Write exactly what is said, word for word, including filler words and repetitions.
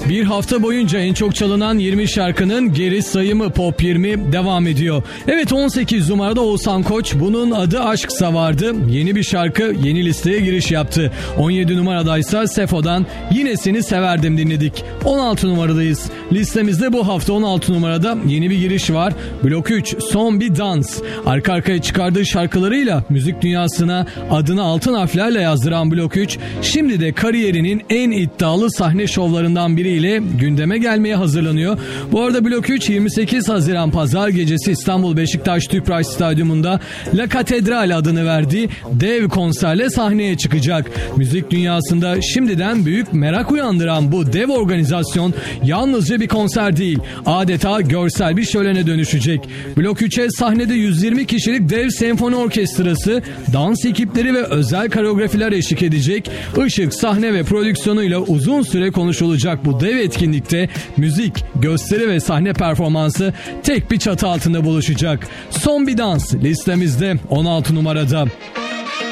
Bir hafta boyunca en çok çalınan yirmi şarkının geri sayımı Pop yirmi devam ediyor. Evet, on sekiz numarada Oğuzhan Koç, bunun adı Aşksa vardı. Yeni bir şarkı yeni listeye giriş yaptı. on yedi numaradaysa Sefo'dan Yine Seni Severdim dinledik. on altı numaradayız. Listemizde bu hafta on altı numarada yeni bir giriş var. Blok üç, Son Bir Dans. Arka arkaya çıkardığı şarkılarıyla müzik dünyasına adını altın harflerle yazdıran Blok üç, şimdi de kariyerinin en iddialı sahne şovlarından biriyle gündeme gelmeye hazırlanıyor. Bu arada Blok üç yirmi sekiz Haziran Pazar gecesi İstanbul Beşiktaş Tüpraş Stadyumunda La Catedral adını verdiği dev konserle sahneye çıkacak. Müzik dünyasında şimdiden büyük merak uyandıran bu dev organizasyon yalnızca bir konser değil, adeta görsel bir şölene dönüşecek. Blok üçe sahnede yüz yirmi kişilik dev senfoni orkestrası, dans ekipleri ve özel koreografiler eşlik edecek. Işık, sahne ve prodüksiyonuyla uzun süre konuşulacak bu dev etkinlikte müzik, gösteri ve sahne performansı tek bir çatı altında buluşacak. Son Bir Dans listemizde on altı numarada.